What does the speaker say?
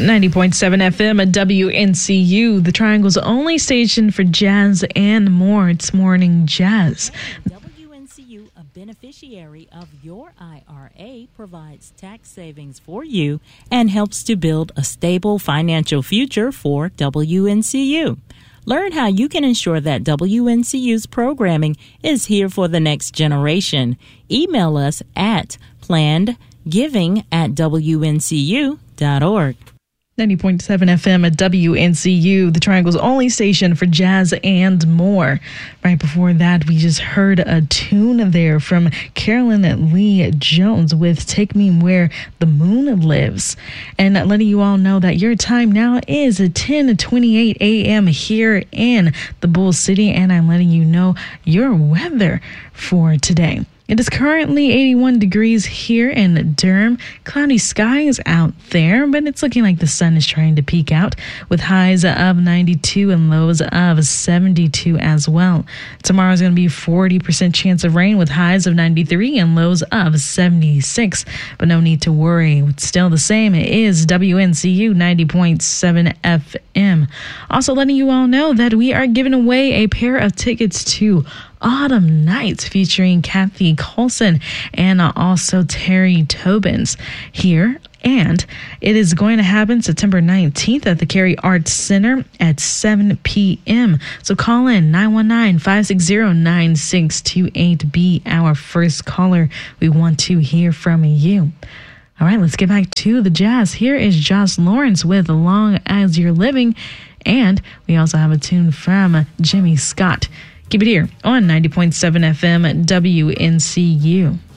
90.7 FM at WNCU, the Triangle's only station for jazz and more. It's Morning Jazz. WNCU, a beneficiary of your IRA, provides tax savings for you and helps to build a stable financial future for WNCU. Learn how you can ensure that WNCU's programming is here for the next generation. Email us at plannedgiving@WNCU.org. 90.7 FM at WNCU, the Triangle's only station for jazz and more. Right before that, we just heard a tune there from Carolyn Lee Jones with Take Me Where the Moon Lives. And letting you all know that your time now is 10:28 a.m. here in the Bull City, and I'm letting you know your weather for today. It is currently 81 degrees here in Durham. Cloudy skies out there, but it's looking like the sun is trying to peek out with highs of 92 and lows of 72 as well. Tomorrow is going to be 40% chance of rain with highs of 93 and lows of 76, but no need to worry. It's still the same. It is WNCU 90.7 FM. Also letting you all know that we are giving away a pair of tickets to Autumn Nights featuring Kathy Coulson and also Terry Tobins here. And it is going to happen September 19th at the Cary Arts Center at 7 p.m. So call in 919-560-9628. Be our first caller. We want to hear from you. All right, let's get back to the jazz. Here is Josh Lawrence with Long As You're Living. And we also have a tune from Jimmy Scott. Keep it here on 90.7 FM at WNCU.